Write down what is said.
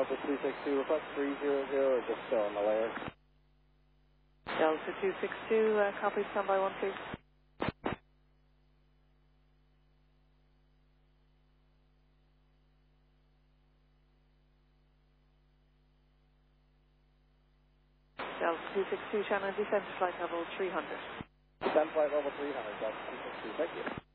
Delta 262, request 300 or just still in the layer? Delta 262, copy, standby 1 please. Delta 262, Shannon, descent to flight level 300. Descent flight level 300, Delta 262, thank you.